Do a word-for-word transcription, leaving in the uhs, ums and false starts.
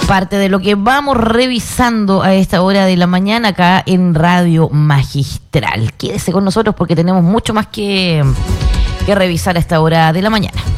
parte de lo que vamos revisando a esta hora de la mañana acá en Radio Magistral. Quédese con nosotros porque tenemos mucho más que, que revisar a esta hora de la mañana.